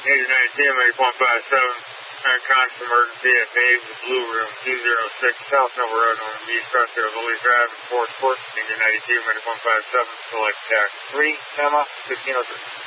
8092, 157. Constant emergency at Dave's Blue Room, 206 South Nova Road on the East Crossroads, Lily Drive, and 4th Court, 92, 157. Select tax 3, Emma, 1503.